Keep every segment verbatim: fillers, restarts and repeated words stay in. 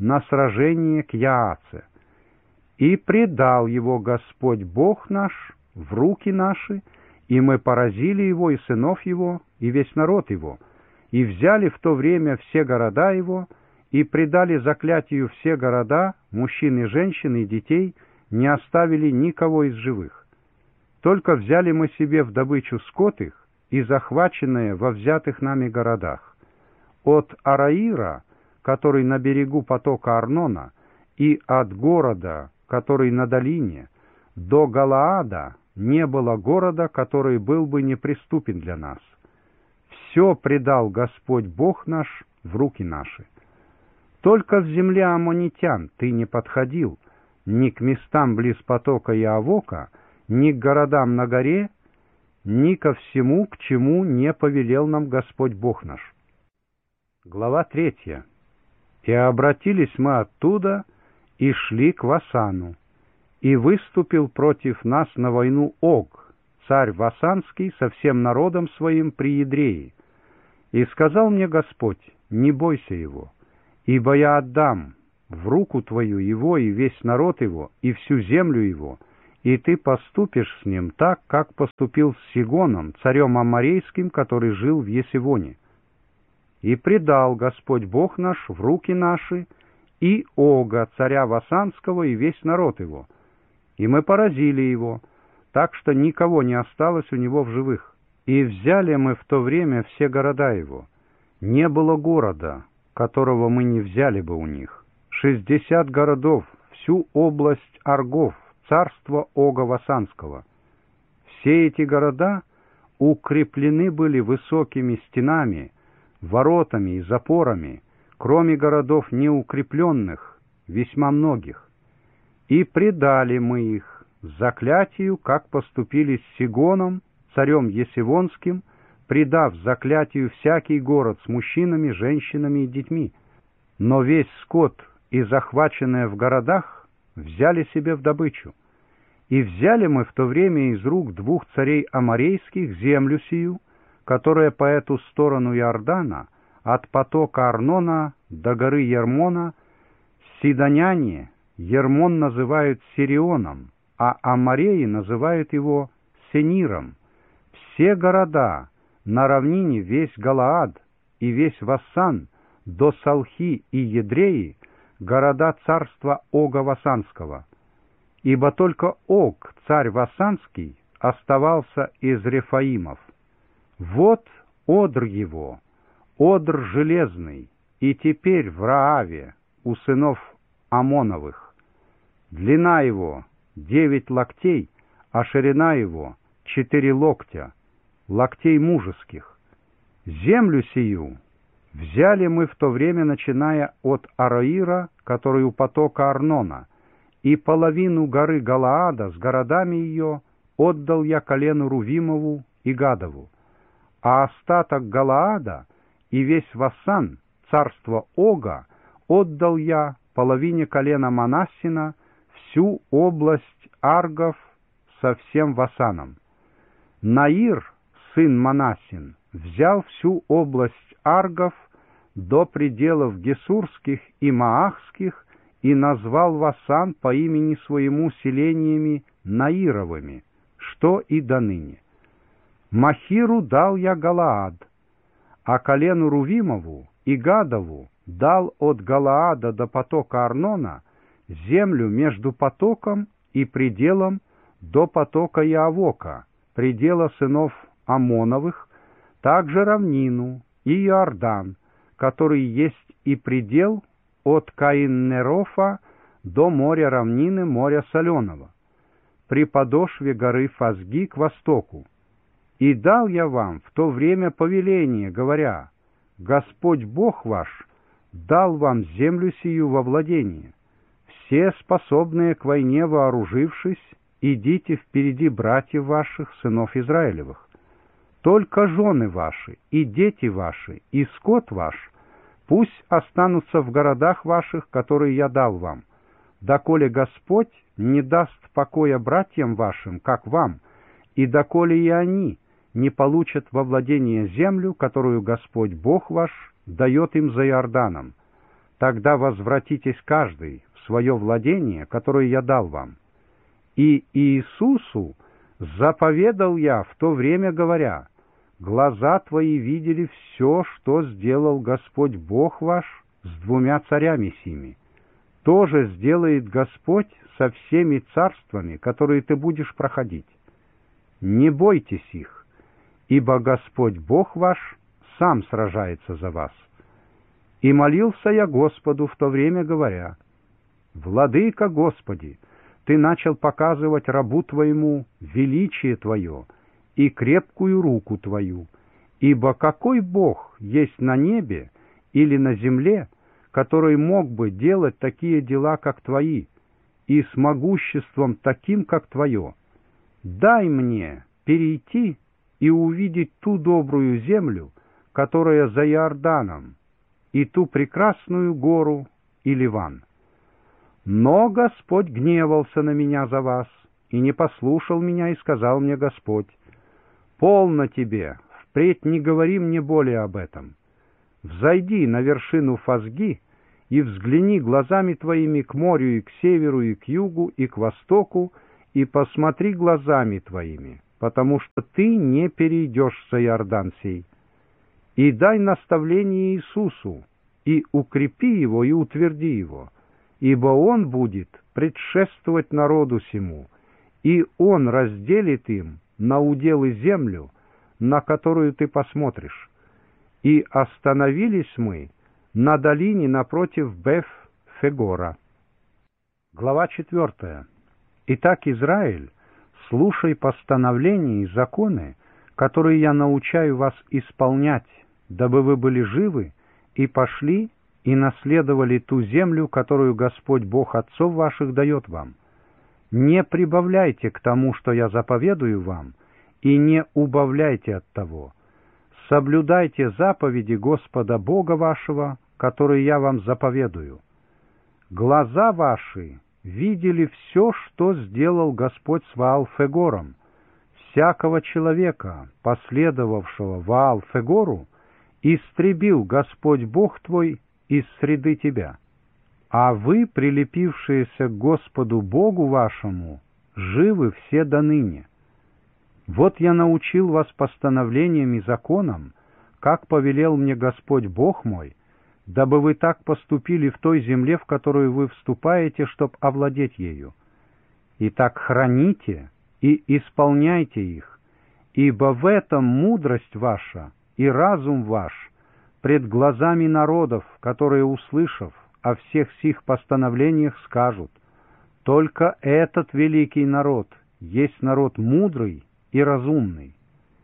на сражение к Яаце. И предал его Господь Бог наш в руки наши, и мы поразили его и сынов его, и весь народ его, и взяли в то время все города его, и предали заклятию все города, мужчин и женщин и детей, не оставили никого из живых. Только взяли мы себе в добычу скот их и захваченное во взятых нами городах. От Араира, который на берегу потока Арнона, и от города, который на долине, до Галаада не было города, который был бы неприступен для нас. Все предал Господь Бог наш в руки наши. Только в земле аммонитян ты не подходил, ни к местам близ потока Яавока, ни к городам на горе, ни ко всему, к чему не повелел нам Господь Бог наш. Глава третья. И обратились мы оттуда и шли к Васану, и выступил против нас на войну Ог, царь Васанский, со всем народом своим при Едрее. И сказал мне Господь: не бойся его, ибо я отдам в руку твою его и весь народ его, и всю землю его, и ты поступишь с ним так, как поступил с Сигоном, царем Аморейским, который жил в Есивоне. И предал Господь Бог наш в руки наши и Ога, царя Васанского, и весь народ его. И мы поразили его, так что никого не осталось у него в живых. И взяли мы в то время все города его. Не было города, которого мы не взяли бы у них. Шестьдесят городов, всю область Аргов, царство Ога Васанского. Все эти города укреплены были высокими стенами, воротами и запорами, кроме городов неукрепленных, весьма многих. И предали мы их заклятию, как поступили с Сигоном, царем Есивонским, предав заклятию всякий город с мужчинами, женщинами и детьми. Но весь скот и захваченное в городах взяли себе в добычу. И взяли мы в то время из рук двух царей аморейских землю сию, которая по эту сторону Иордана, от потока Арнона до горы Ермона. Сидоняне Ермон называют Сирионом, а амореи называют его Сениром. Все города на равнине, весь Галаад и весь Вассан, до Салхи и Едреи, города царства Ога Васанского. Ибо только Ог, царь Васанский, оставался из Рефаимов. Вот одр его, одр железный, и теперь в Рааве у сынов Амоновых. Длина его девять локтей, а ширина его четыре локтя, локтей мужеских. Землю сию взяли мы в то время, начиная от Араира, который у потока Арнона, и половину горы Галаада с городами ее отдал я колену Рувимову и Гадову, а остаток Галаада и весь Вассан, царство Ога, отдал я половине колена Манассина, всю область Аргов со всем Васаном. Наир, сын Манассин, взял всю область Аргов до пределов Гесурских и Маахских и назвал Васан по имени своему селениями Наировыми, что и доныне. Махиру дал я Галаад, а колену Рувимову и Гадову дал от Галаада до потока Арнона землю между потоком и пределом до потока Яавока, предела сынов Амоновых, также равнину и Иордан, который есть и предел от Каиннерофа до моря равнины, моря соленого, при подошве горы Фазги к востоку. И дал я вам в то время повеление, говоря: Господь Бог ваш дал вам землю сию во владение. Все способные к войне вооружившись, идите впереди братьев ваших, сынов Израилевых. Только жены ваши, и дети ваши, и скот ваш пусть останутся в городах ваших, которые я дал вам, доколе Господь не даст покоя братьям вашим, как вам, и доколе и они не получат во владение землю, которую Господь Бог ваш дает им за Иорданом. тогда возвратитесь каждый в свое владение, которое я дал вам. И Иисусу заповедал я в то время, говоря: глаза твои видели все, что сделал Господь Бог ваш с двумя царями сими. То же сделает Господь со всеми царствами, которые ты будешь проходить. Не бойтесь их, ибо Господь Бог ваш сам сражается за вас. И молился я Господу в то время, говоря: Владыка Господи, Ты начал показывать рабу Твоему величие Твое и крепкую руку Твою, ибо какой Бог есть на небе или на земле, который мог бы делать такие дела, как Твои, и с могуществом таким, как Твое? Дай мне перейти и увидеть ту добрую землю, которая за Иорданом, и ту прекрасную гору и Ливан. Но Господь гневался на меня за вас, и не послушал меня, и сказал мне Господь: полно тебе, впредь не говори мне более об этом. Взойди на вершину Фазги и взгляни глазами твоими к морю и к северу, и к югу, и к востоку, и посмотри глазами твоими, потому что ты не перейдешь за Иордан сей. И дай наставление Иисусу, и укрепи его, и утверди его, ибо он будет предшествовать народу сему, и он разделит им на уделы землю, на которую ты посмотришь. И остановились мы на долине напротив Беф-Фегора. Глава четвертая. Итак, Израиль, слушай постановления и законы, которые я научаю вас исполнять, дабы вы были живы и пошли и наследовали ту землю, которую Господь Бог отцов ваших дает вам. Не прибавляйте к тому, что я заповедую вам, и не убавляйте от того. Соблюдайте заповеди Господа Бога вашего, которые я вам заповедую. Глаза ваши видели все, что сделал Господь с Ваал-Фегором. Всякого человека, последовавшего Ваал-Фегору, истребил Господь Бог твой из среды тебя. А вы, прилепившиеся к Господу Богу вашему, живы все доныне. Вот я научил вас постановлениям и законам, как повелел мне Господь Бог мой, дабы вы так поступили в той земле, в которую вы вступаете, чтоб овладеть ею. Итак, храните и исполняйте их, ибо в этом мудрость ваша и разум ваш пред глазами народов, которые, услышав о всех сих постановлениях, скажут: только этот великий народ есть народ мудрый и разумный.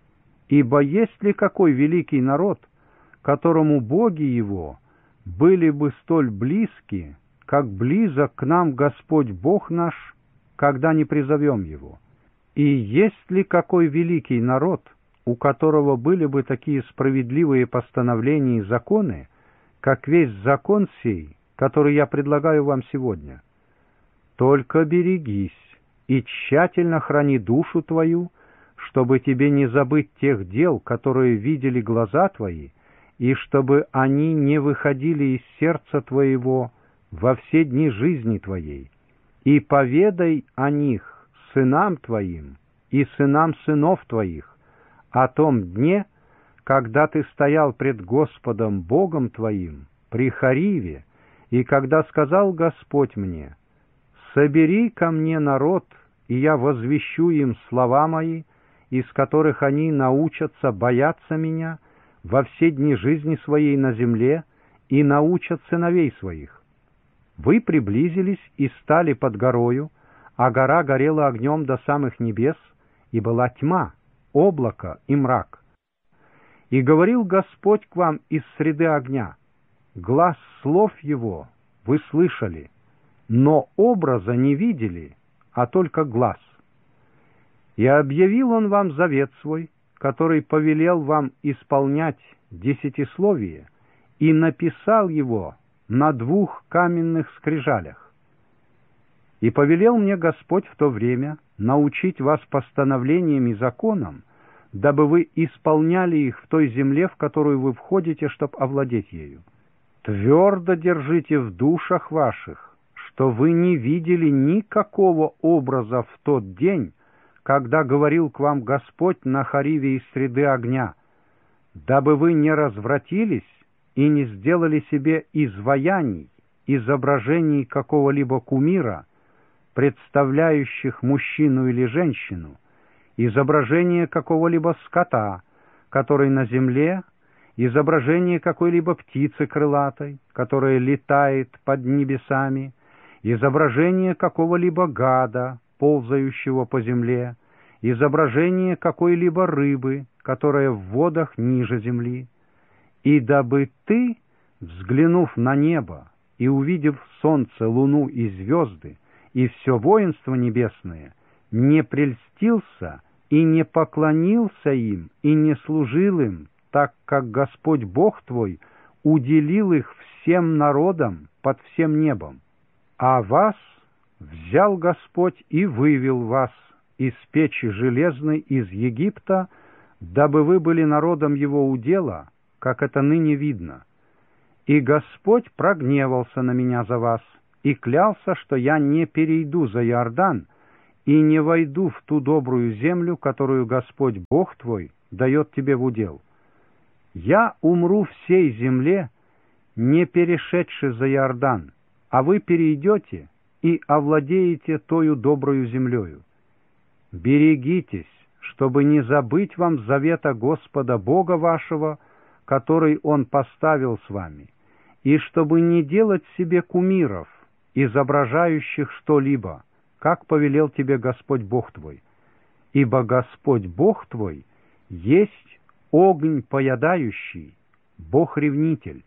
Ибо есть ли какой великий народ, которому боги его были бы столь близки, как близок к нам Господь Бог наш, когда не призовем его? И есть ли какой великий народ, у которого были бы такие справедливые постановления и законы, как весь закон сей, который я предлагаю вам сегодня? Только берегись и тщательно храни душу твою, чтобы тебе не забыть тех дел, которые видели глаза твои, и чтобы они не выходили из сердца твоего во все дни жизни твоей. И поведай о них сынам твоим и сынам сынов твоих, о том дне, когда ты стоял пред Господом Богом твоим при Хариве, и когда сказал Господь мне: «Собери ко мне народ, и я возвещу им слова мои, из которых они научатся бояться меня во все дни жизни своей на земле и научат сыновей своих». Вы приблизились и стали под горою, а гора горела огнем до самых небес, и была тьма, облако и мрак. И говорил Господь к вам из среды огня: глас слов Его вы слышали, но образа не видели, а только глас. И объявил Он вам завет свой, который повелел вам исполнять десятисловие, и написал его на двух каменных скрижалях. И повелел мне Господь в то время научить вас постановлениям и законам, дабы вы исполняли их в той земле, в которую вы входите, чтоб овладеть ею. Твердо держите в душах ваших, что вы не видели никакого образа в тот день, когда говорил к вам Господь на Хориве из среды огня, дабы вы не развратились и не сделали себе изваяний, изображений какого-либо кумира, представляющих мужчину или женщину, изображение какого-либо скота, который на земле, изображение какой-либо птицы крылатой, которая летает под небесами, изображение какого-либо гада, ползающего по земле, изображение какой-либо рыбы, которая в водах ниже земли. И дабы ты, взглянув на небо и увидев солнце, луну и звезды, и все воинство небесное, не прельстился и не поклонился им, и не служил им, так как Господь Бог твой уделил их всем народам под всем небом. А вас взял Господь и вывел вас из печи железной из Египта, дабы вы были народом его удела, как это ныне видно. И Господь прогневался на меня за вас, и клялся, что я не перейду за Иордан и не войду в ту добрую землю, которую Господь Бог твой дает тебе в удел. Я умру всей земле, не перешедши за Иордан, а вы перейдете и овладеете тою добрую землею. Берегитесь, чтобы не забыть вам завета Господа Бога вашего, который Он поставил с вами, и чтобы не делать себе кумиров, изображающих что-либо, как повелел тебе Господь Бог твой. Ибо Господь Бог твой есть огонь поедающий, Бог-ревнитель.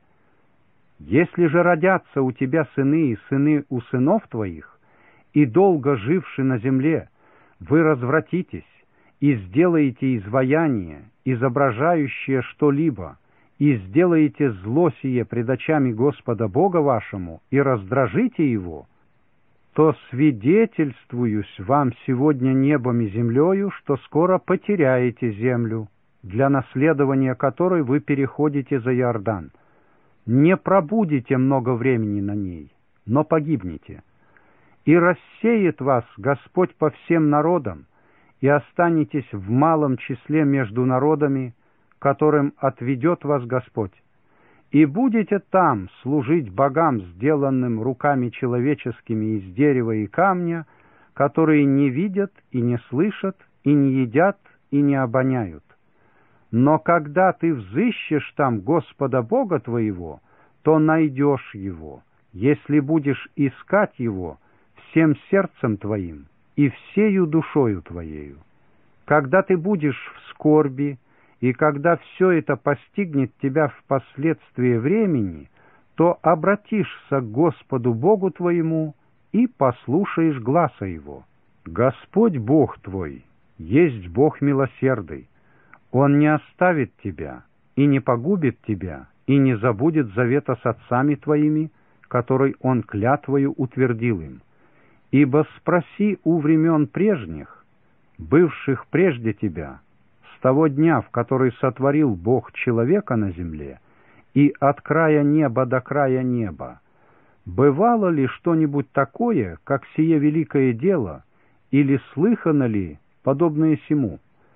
Если же родятся у тебя сыны и сыны у сынов твоих, и долго живши на земле, вы развратитесь и сделаете изваяние, изображающее что-либо, и сделаете зло сие пред очами Господа Бога вашему, и раздражите его, то свидетельствуюсь вам сегодня небом и землею, что скоро потеряете землю, для наследования которой вы переходите за Иордан. Не пробудете много времени на ней, но погибнете. И рассеет вас Господь по всем народам, и останетесь в малом числе между народами, которым отведет вас Господь. И будете там служить богам, сделанным руками человеческими из дерева и камня, которые не видят и не слышат, и не едят, и не обоняют. Но когда ты взыщешь там Господа Бога твоего, то найдешь Его, если будешь искать Его всем сердцем твоим и всею душою твоею. Когда ты будешь в скорби, и когда все это постигнет тебя впоследствии времени, то обратишься к Господу Богу твоему и послушаешь гласа Его. Господь Бог твой есть Бог милосердный. Он не оставит тебя и не погубит тебя, и не забудет завета с отцами твоими, который Он клятвою утвердил им. Ибо спроси у времен прежних, бывших прежде тебя, с того дня, в который сотворил Бог человека на земле, и от края неба до края неба, бывало ли что-нибудь такое, как сие великое дело, или слыхано ли подобное сему?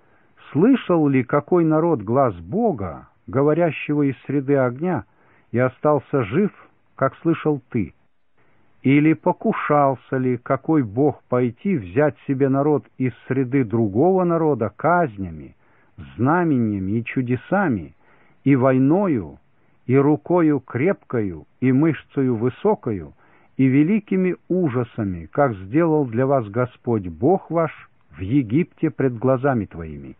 Слышал ли какой народ глас Бога, говорящего из среды огня, и остался жив, как слышал ты? Или покушался ли какой Бог пойти взять себе народ из среды другого народа казнями, знамениями и чудесами, и войною, и рукою крепкою, и мышцею высокою, и великими ужасами, как сделал для вас Господь Бог ваш в Египте пред глазами твоими?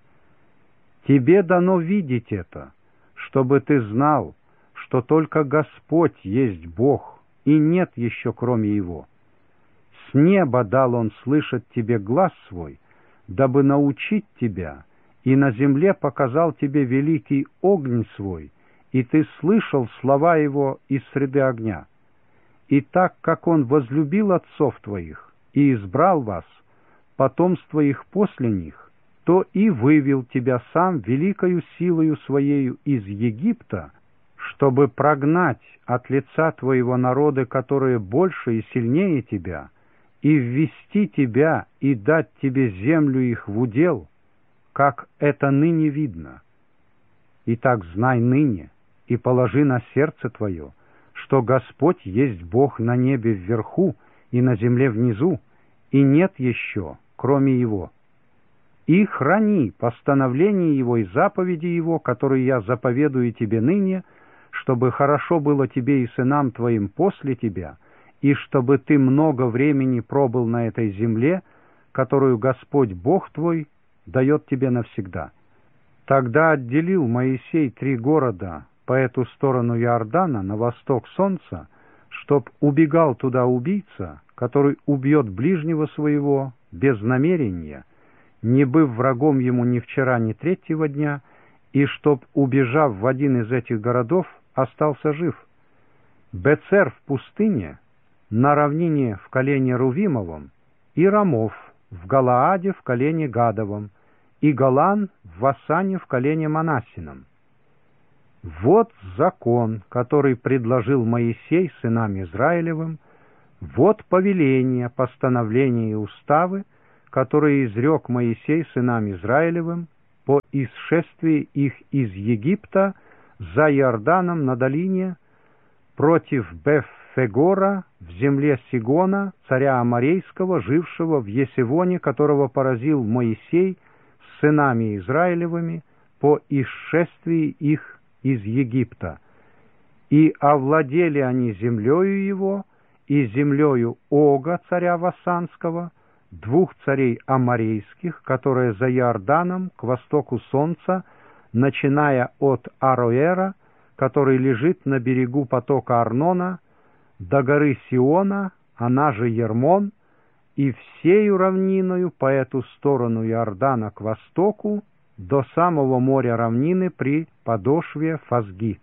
Тебе дано видеть это, чтобы ты знал, что только Господь есть Бог, и нет еще кроме Его. С неба дал Он слышать тебе глас свой, дабы научить тебя, и на земле показал тебе великий огонь свой, и ты слышал слова Его из среды огня. И так, как Он возлюбил отцов твоих и избрал вас, потомство их после них, то и вывел тебя сам великою силою Своею из Египта, чтобы прогнать от лица твоего народы, которые больше и сильнее тебя, и ввести тебя и дать тебе землю их в удел, как это ныне видно. Итак, знай ныне и положи на сердце твое, что Господь есть Бог на небе вверху и на земле внизу, и нет еще, кроме Его. И храни постановления Его и заповеди Его, которые я заповедую тебе ныне, чтобы хорошо было тебе и сынам твоим после тебя, и чтобы ты много времени пробыл на этой земле, которую Господь Бог твой дает тебе навсегда. Тогда отделил Моисей три города по эту сторону Иордана, на восток солнца, чтоб убегал туда убийца, который убьет ближнего своего без намерения, не быв врагом ему ни вчера, ни третьего дня, и чтоб, убежав в один из этих городов, остался жив. Бецер в пустыне, на равнине в колене Рувимовом, и Рамов в Галааде в колене Гадовом, и Голан в Васане в колене Манассином. Вот закон, который предложил Моисей сынам Израилевым, вот повеления, постановления и уставы, которые изрек Моисей сынам Израилевым по исшествии их из Египта за Иорданом на долине против Беф-Фегора в земле Сигона, царя Аморейского, жившего в Есевоне, которого поразил Моисей с сынами Израилевыми по исшествии их из Египта. И овладели они землею его и землею Ога, царя Васанского, двух царей аморейских, которые за Иорданом к востоку солнца, начиная от Ароэра, который лежит на берегу потока Арнона, до горы Сиона, она же Ермон, и всею равниною по эту сторону Иордана к востоку, до самого моря равнины при подошве Фазги.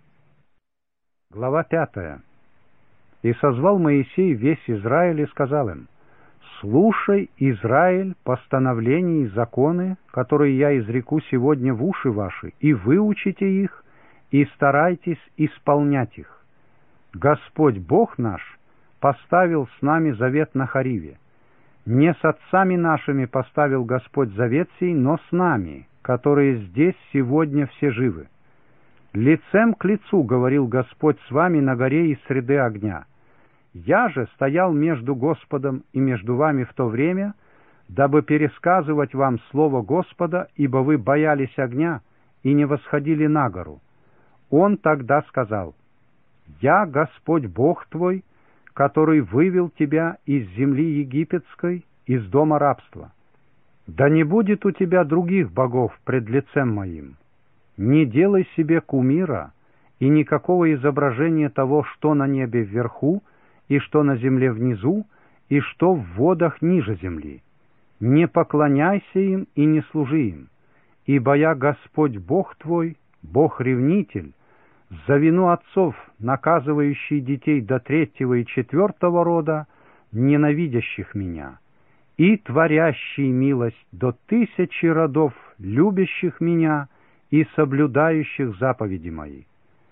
Глава пятая. «И созвал Моисей весь Израиль и сказал им: слушай, Израиль, постановления и законы, которые я изреку сегодня в уши ваши, и выучите их, и старайтесь исполнять их. Господь Бог наш поставил с нами завет на Хариве. Не с отцами нашими поставил Господь завет сей, но с нами, которые здесь сегодня все живы. Лицем к лицу говорил Господь с вами на горе из среды огня. Я же стоял между Господом и между вами в то время, дабы пересказывать вам слово Господа, ибо вы боялись огня и не восходили на гору. Он тогда сказал: «Я Господь Бог твой, который вывел тебя из земли египетской, из дома рабства. Да не будет у тебя других богов пред лицем моим. Не делай себе кумира и никакого изображения того, что на небе вверху, и что на земле внизу, и что в водах ниже земли. Не поклоняйся им и не служи им, ибо я Господь Бог твой, Бог-ревнитель, за вину отцов, наказывающий детей до третьего и четвертого рода, ненавидящих меня, и творящий милость до тысячи родов, любящих меня и соблюдающих заповеди мои.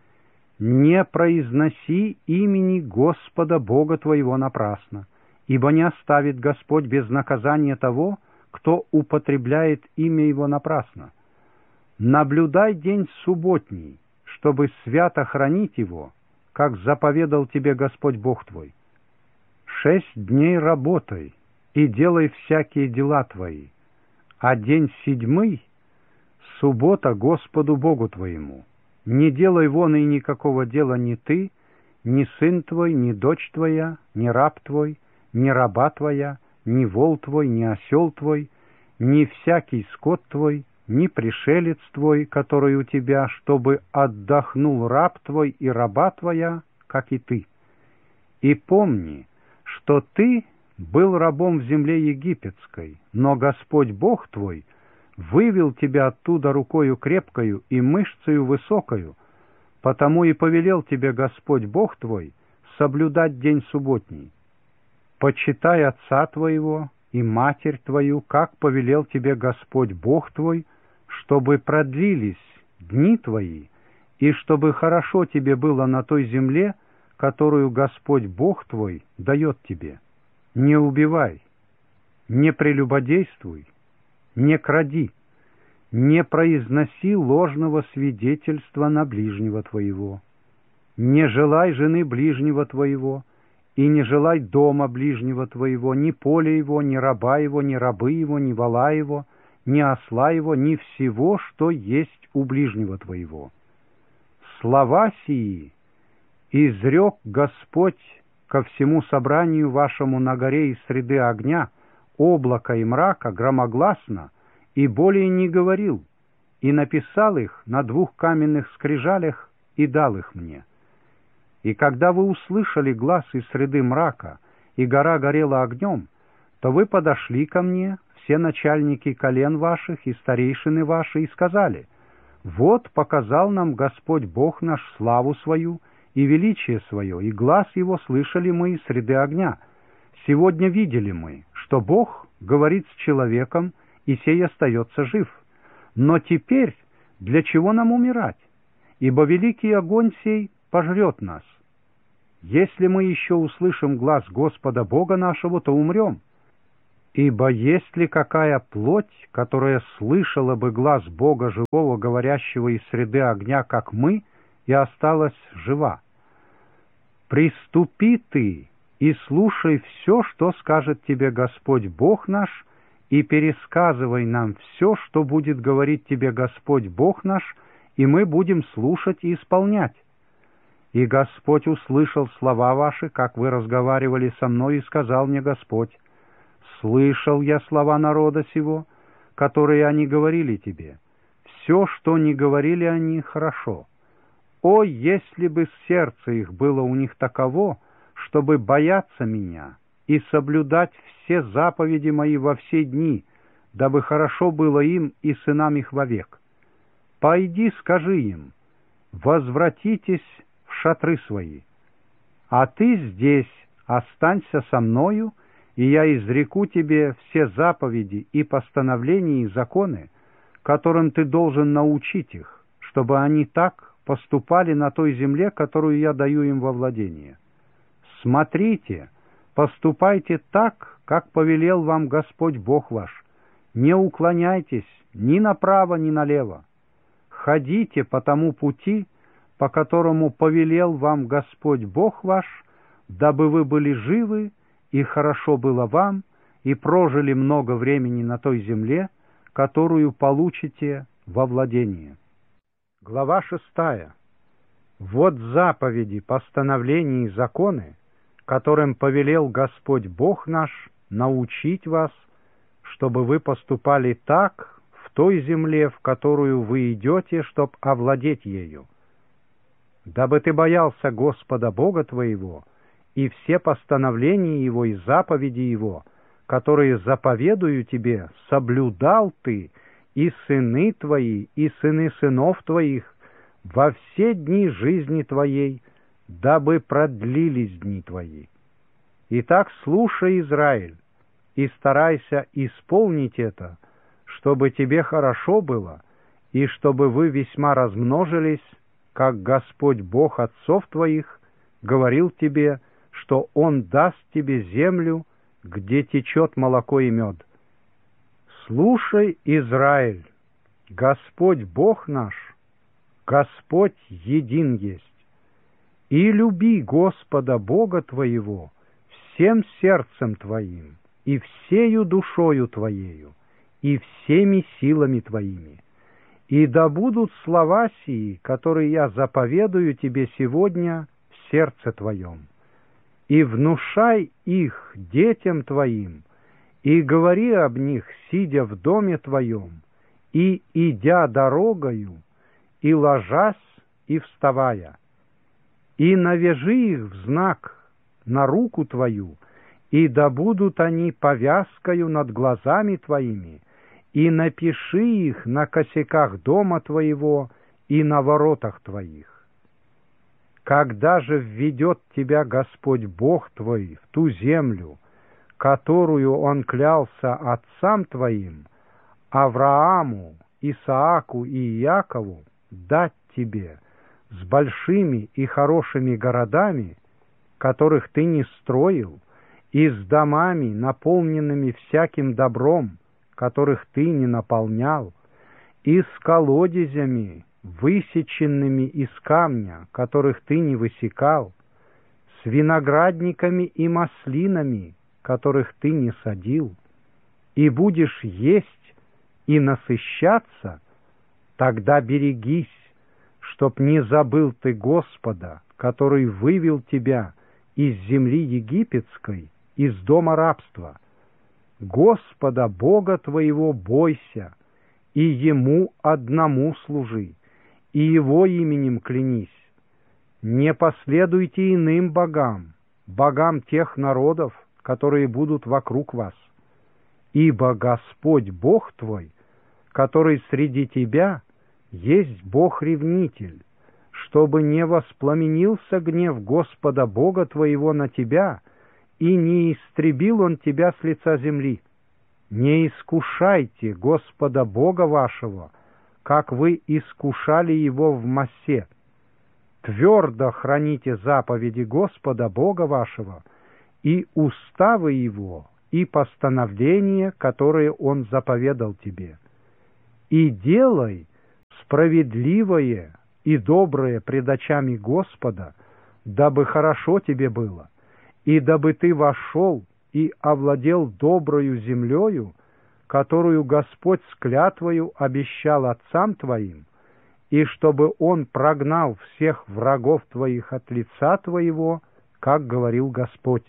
Не произноси имени Господа Бога твоего напрасно, ибо не оставит Господь без наказания того, кто употребляет имя Его напрасно. Наблюдай день субботний, чтобы свято хранить его, как заповедал тебе Господь Бог твой. Шесть дней работай и делай всякие дела твои, а день седьмый — суббота Господу Богу твоему. Не делай вон и никакого дела ни ты, ни сын твой, ни дочь твоя, ни раб твой, ни раба твоя, ни вол твой, ни осел твой, ни всякий скот твой, ни пришелец твой, который у тебя, чтобы отдохнул раб твой и раба твоя, как и ты. И помни, что ты был рабом в земле египетской, но Господь Бог твой вывел тебя оттуда рукою крепкою и мышцею высокою, потому и повелел тебе Господь Бог твой соблюдать день субботний. Почитай отца твоего и матерь твою, как повелел тебе Господь Бог твой, чтобы продлились дни твои, и чтобы хорошо тебе было на той земле, которую Господь Бог твой дает тебе. Не убивай, не прелюбодействуй, не кради, не произноси ложного свидетельства на ближнего твоего, не желай жены ближнего твоего, и не желай дома ближнего твоего, ни поля его, ни раба его, ни рабы его, ни вола его, ни осла его, ни всего, что есть у ближнего твоего. Слова сии изрек Господь ко всему собранию вашему на горе из среды огня, облака и мрака громогласно, и более не говорил, и написал их на двух каменных скрижалях и дал их мне. И когда вы услышали глас из среды мрака, и гора горела огнем, то вы подошли ко мне, все начальники колен ваших и старейшины ваши, и сказали: «Вот показал нам Господь Бог наш славу свою и величие свое, и глас его слышали мы из среды огня. Сегодня видели мы, что Бог говорит с человеком, и сей остается жив. Но теперь для чего нам умирать? Ибо великий огонь сей пожрет нас. Если мы еще услышим глас Господа Бога нашего, то умрем. Ибо есть ли какая плоть, которая слышала бы глас Бога живого, говорящего из среды огня, как мы, и осталась жива? Приступи ты и слушай все, что скажет тебе Господь Бог наш, и пересказывай нам все, что будет говорить тебе Господь Бог наш, и мы будем слушать и исполнять. И Господь услышал слова ваши, как вы разговаривали со мной, и сказал мне Господь: слышал я слова народа сего, которые они говорили тебе. Все, что не говорили они, хорошо. О, если бы сердце их было у них таково, чтобы бояться меня и соблюдать все заповеди мои во все дни, дабы хорошо было им и сынам их вовек. Пойди, скажи им: возвратитесь в шатры свои, а ты здесь останься со мною, и я изреку тебе все заповеди и постановления и законы, которым ты должен научить их, чтобы они так поступали на той земле, которую я даю им во владение. Смотрите, поступайте так, как повелел вам Господь Бог ваш. Не уклоняйтесь ни направо, ни налево. Ходите по тому пути, по которому повелел вам Господь Бог ваш, дабы вы были живы, и хорошо было вам, и прожили много времени на той земле, которую получите во владение». Глава шестая. Вот заповеди, постановления и законы, которым повелел Господь Бог наш научить вас, чтобы вы поступали так в той земле, в которую вы идете, чтоб овладеть ею. Дабы ты боялся Господа Бога твоего, и все постановления Его и заповеди Его, которые заповедую тебе, соблюдал ты, и сыны твои, и сыны сынов твоих, во все дни жизни твоей, дабы продлились дни твои. Итак, слушай, Израиль, и старайся исполнить это, чтобы тебе хорошо было, и чтобы вы весьма размножились, как Господь Бог отцов твоих говорил тебе, что Он даст тебе землю, где течет молоко и мед. Слушай, Израиль, Господь Бог наш, Господь един есть. И люби Господа Бога твоего всем сердцем твоим, и всею душою твоею, и всеми силами твоими. И да будут слова сии, которые я заповедую тебе сегодня, в сердце твоем. И внушай их детям твоим, и говори об них, сидя в доме твоем, и идя дорогою, и ложась, и вставая. И навяжи их в знак на руку твою, и да будут они повязкою над глазами твоими, и напиши их на косяках дома твоего и на воротах твоих. Когда же введет тебя Господь Бог твой в ту землю, которую Он клялся отцам твоим, Аврааму, Исааку и Иакову, дать тебе, с большими и хорошими городами, которых ты не строил, и с домами, наполненными всяким добром, которых ты не наполнял, и с колодезями, высеченными из камня, которых ты не высекал, с виноградниками и маслинами, которых ты не садил, и будешь есть и насыщаться, тогда берегись, чтоб не забыл ты Господа, который вывел тебя из земли египетской, из дома рабства. Господа Бога твоего бойся, и Ему одному служи, и Его именем клянись. Не последуйте иным богам, богам тех народов, которые будут вокруг вас. Ибо Господь Бог твой, который среди тебя, есть Бог-ревнитель, чтобы не воспламенился гнев Господа Бога твоего на тебя, и не истребил Он тебя с лица земли. Не искушайте Господа Бога вашего, как вы искушали Его в Массе. Твердо храните заповеди Господа Бога вашего и уставы Его, и постановления, которые Он заповедал тебе. И делай справедливое и доброе пред очами Господа, дабы хорошо тебе было, и дабы ты вошел и овладел доброю землею, которую Господь с клятвою обещал отцам твоим, и чтобы Он прогнал всех врагов твоих от лица твоего, как говорил Господь.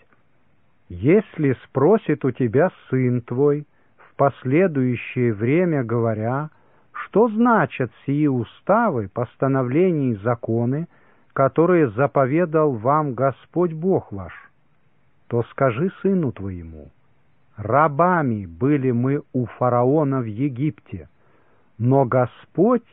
Если спросит у тебя сын твой в последующее время, говоря, что значат сии уставы, постановления и законы, которые заповедал вам Господь Бог ваш, то скажи сыну твоему: рабами были мы у фараона в Египте, но Господь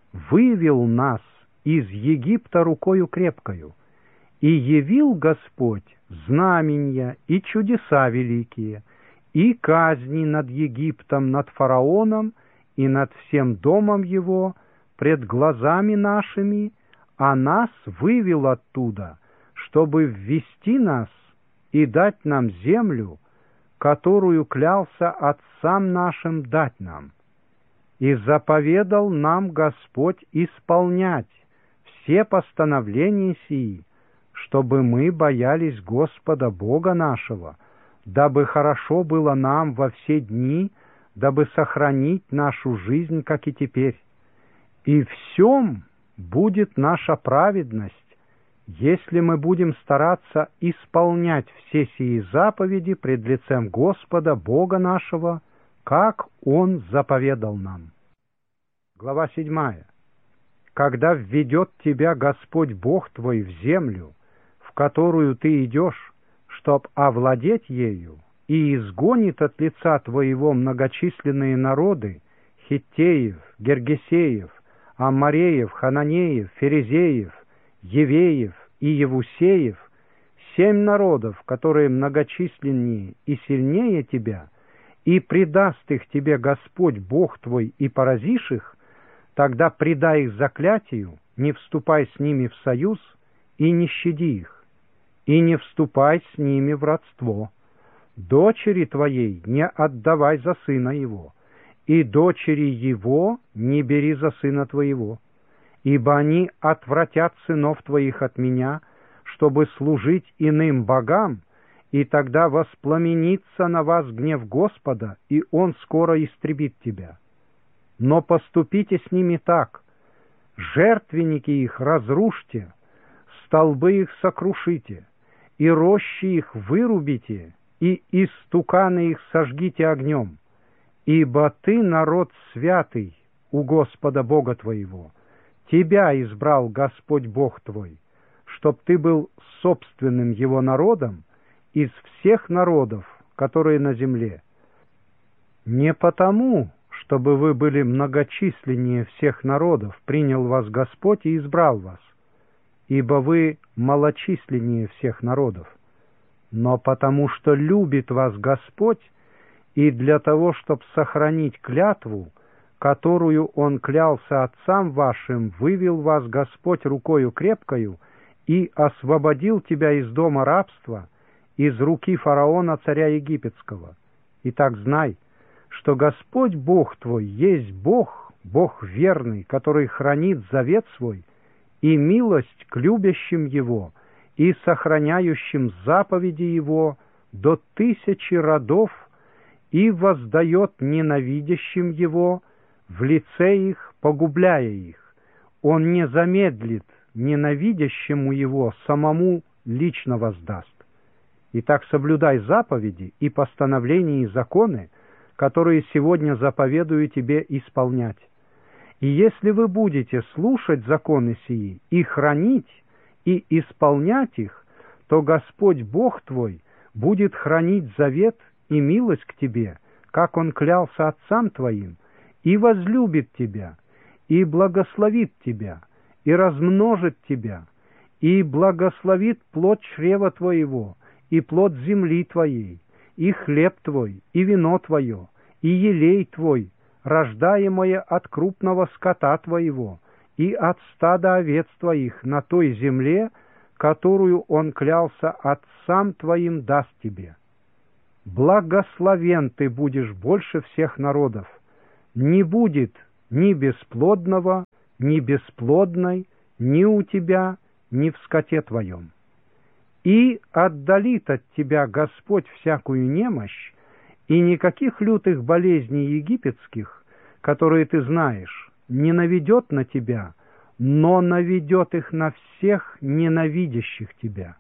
вывел нас из Египта рукою крепкою, и явил Господь знамения и чудеса великие, и казни над Египтом, над фараоном и над всем домом его пред глазами нашими, а нас вывел оттуда, чтобы ввести нас и дать нам землю, которую клялся отцам нашим дать нам. И заповедал нам Господь исполнять все постановления сии, чтобы мы боялись Господа Бога нашего, дабы хорошо было нам во все дни, дабы сохранить нашу жизнь, как и теперь. И в сем будет наша праведность, если мы будем стараться исполнять все сии заповеди пред лицем Господа Бога нашего, как Он заповедал нам. Глава седьмая. Когда введет тебя Господь Бог твой в землю, в которую ты идешь, чтоб овладеть ею, и изгонит от лица твоего многочисленные народы, хиттеев, гергесеев, аммореев, хананеев, ферезеев, евеев и евусеев, семь народов, которые многочисленнее и сильнее тебя, и предаст их тебе Господь Бог твой, и поразишь их, тогда предай их заклятию, не вступай с ними в союз, и не щади их, и не вступай с ними в родство. Дочери твоей не отдавай за сына его, и дочери его не бери за сына твоего, ибо они отвратят сынов твоих от меня, чтобы служить иным богам, и тогда воспламенится на вас гнев Господа, и Он скоро истребит тебя. Но поступите с ними так: жертвенники их разрушьте, столбы их сокрушите, и рощи их вырубите, и истуканы их сожгите огнем, ибо ты народ святый у Господа Бога твоего. Тебя избрал Господь Бог твой, чтоб ты был собственным Его народом из всех народов, которые на земле. Не потому, чтобы вы были многочисленнее всех народов, принял вас Господь и избрал вас, ибо вы малочисленнее всех народов, но потому что любит вас Господь, и для того, чтобы сохранить клятву, которую Он клялся отцам вашим, вывел вас Господь рукою крепкою и освободил тебя из дома рабства, из руки фараона, царя египетского. Итак, знай, что Господь Бог твой есть Бог, Бог верный, который хранит завет свой и милость к любящим Его и сохраняющим заповеди Его до тысячи родов, и воздает ненавидящим Его в лице их, погубляя их. Он не замедлит ненавидящему Его, самому лично воздаст. Итак, соблюдай заповеди и постановления и законы, которые сегодня заповедую тебе исполнять. И если вы будете слушать законы сии и хранить, и исполнять их, то Господь Бог твой будет хранить завет и милость к тебе, как Он клялся отцам твоим, и возлюбит тебя, и благословит тебя, и размножит тебя, и благословит плод чрева твоего, и плод земли твоей, и хлеб твой, и вино твое, и елей твой, рождаемое от крупного скота твоего, и от стада овец твоих на той земле, которую Он клялся отцам твоим даст тебе. Благословен ты будешь больше всех народов. Не будет ни бесплодного, ни бесплодной, ни у тебя, ни в скоте твоем. И отдалит от тебя Господь всякую немощь, и никаких лютых болезней египетских, которые ты знаешь, не наведет на тебя, но наведет их на всех ненавидящих тебя.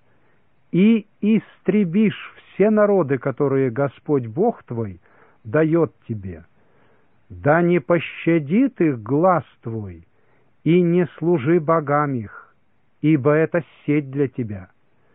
И истребишь все народы, которые Господь Бог твой дает тебе. Да не пощадит их глаз твой, и не служи богам их, ибо это сеть для тебя.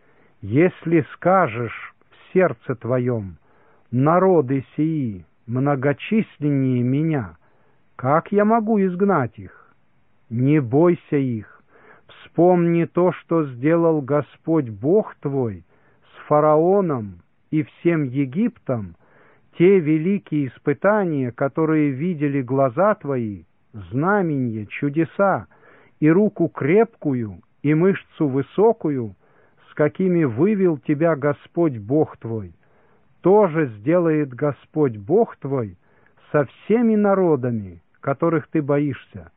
Если скажешь в сердце твоем: народы сии многочисленнее меня, как я могу изгнать их? Не бойся их. Вспомни то, что сделал Господь Бог твой с фараоном и всем Египтом, те великие испытания, которые видели глаза твои, знамения, чудеса, и руку крепкую, и мышцу высокую, с какими вывел тебя Господь Бог твой. Тоже сделает Господь Бог твой со всеми народами, которых ты боишься.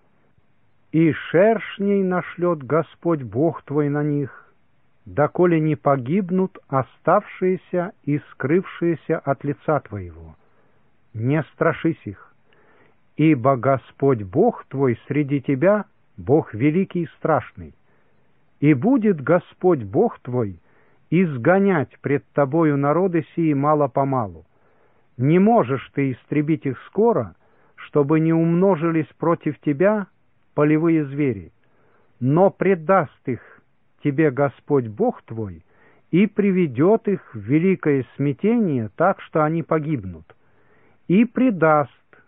И шершней нашлет Господь Бог твой на них, доколе не погибнут оставшиеся и скрывшиеся от лица твоего. Не страшись их, ибо Господь Бог твой среди тебя, Бог великий и страшный. И будет Господь Бог твой изгонять пред тобою народы сии мало-помалу. Не можешь ты истребить их скоро, чтобы не умножились против тебя полевые звери, но предаст их тебе Господь Бог твой и приведет их в великое смятение так, что они погибнут, и предаст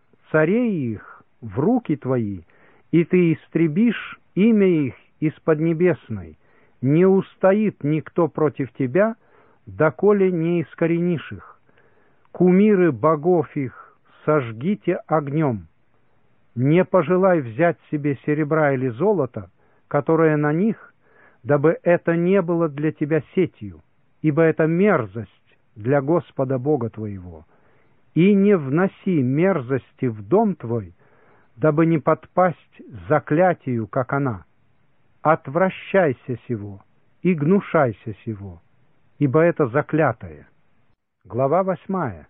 царей их в руки твои, и ты истребишь имя их из Поднебесной. Не устоит никто против тебя, доколе не искоренишь их. Кумиры богов их сожгите огнем. Не пожелай взять себе серебра или золота, которое на них, дабы это не было для тебя сетью, ибо это мерзость для Господа Бога твоего. И не вноси мерзости в дом твой, дабы не подпасть заклятию, как она. Отвращайся сего и гнушайся сего, ибо это заклятое. Глава восьмая.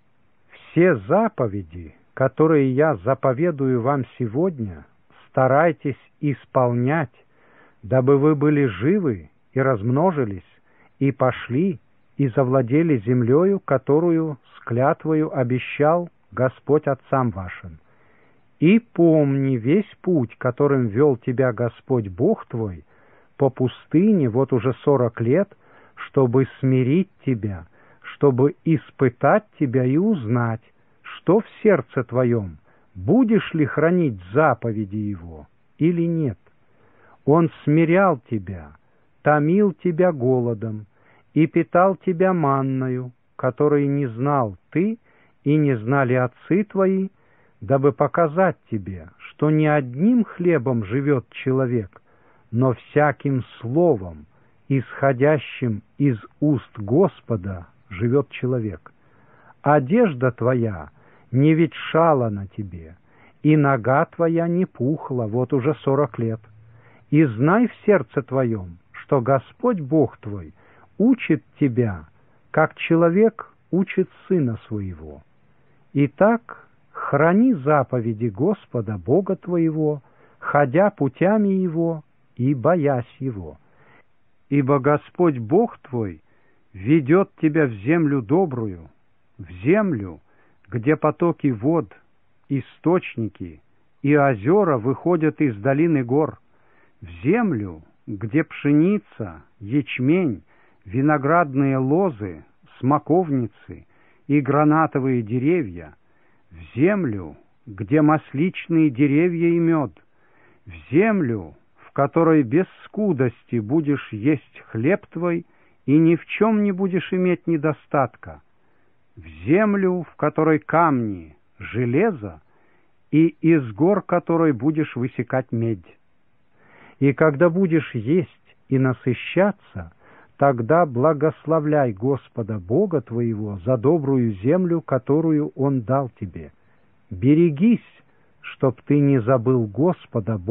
Все заповеди, которые я заповедую вам сегодня, старайтесь исполнять, дабы вы были живы и размножились, и пошли, и завладели землею, которую с клятвою обещал Господь отцам вашим. И помни весь путь, которым вел тебя Господь Бог твой по пустыне вот уже сорок лет, чтобы смирить тебя, чтобы испытать тебя и узнать, что в сердце твоем, будешь ли хранить заповеди Его или нет. Он смирял тебя, томил тебя голодом и питал тебя манною, которой не знал ты и не знали отцы твои, дабы показать тебе, что не одним хлебом живет человек, но всяким словом, исходящим из уст Господа, живет человек. Одежда твоя не ветшала на тебе, и нога твоя не пухла вот уже сорок лет. И знай в сердце твоем, что Господь Бог твой учит тебя, как человек учит сына своего. Итак, храни заповеди Господа Бога твоего, ходя путями Его и боясь Его. Ибо Господь Бог твой ведет тебя в землю добрую, в землю, где потоки вод, источники и озера выходят из долины гор, в землю, где пшеница, ячмень, виноградные лозы, смоковницы и гранатовые деревья, в землю, где масличные деревья и мед, в землю, в которой без скудости будешь есть хлеб твой и ни в чем не будешь иметь недостатка, в землю, в которой камни, железо, и из гор которой будешь высекать медь. И когда будешь есть и насыщаться, тогда благословляй Господа Бога твоего за добрую землю, которую Он дал тебе. Берегись, чтоб ты не забыл Господа